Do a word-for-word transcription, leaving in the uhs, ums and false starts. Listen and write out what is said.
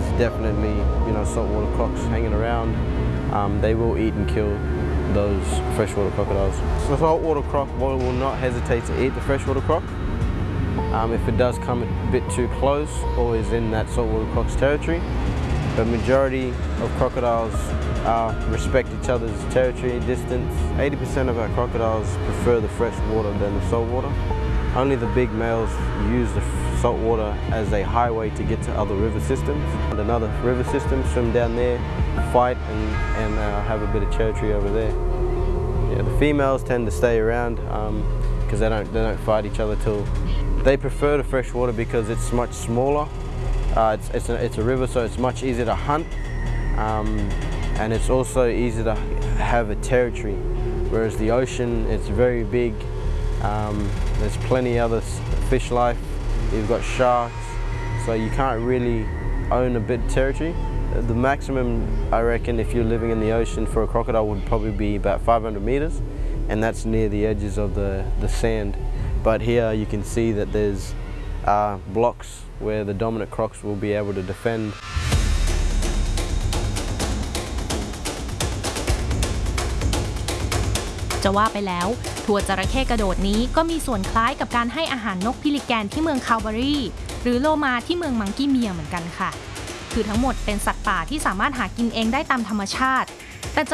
there's definitely, you know, saltwater crocs hanging around. Um, they will eat and kill those freshwater crocodiles. The saltwater croc will not hesitate to eat the freshwater croc. Um, if it does come a bit too close or is in that saltwater croc's territory. The majority of crocodiles uh, respect each other's territory, distance. eighty percent of our crocodiles prefer the fresh water than the salt water. Only the big males use the salt water as a highway to get to other river systems. And another river system, swim down there, fight and, and uh, have a bit of territory over there. Yeah, the females tend to stay around because um, they don't, they don't fight each other till. They prefer the fresh water because it's much smaller. Uh, it's, it's, a, it's a river, so it's much easier to hunt, um, and it's also easier to have a territory. Whereas the ocean, it's very big. Um, there's plenty other fish life. You've got sharks, so you can't really own a bit of territory. The maximum, I reckon, if you're living in the ocean for a crocodile would probably be about five hundred meters, and that's near the edges of the, the sand. But here you can see that there's uh, blocks where the dominant crocs will be able to defend. จะว่าไปแล้วทัวร์จระเข้กระโดดนี้ก็มีส่วนคล้ายกับการให้อาหารนกพิลิแกนที่เมืองคาวบารีหรือโลมาที่เมืองมังกี้เมียเหมือนกันค่ะคือทั้งหมดเป็นสัตว์ป่าที่สามารถหากินเองได้ตามธรรมชาติ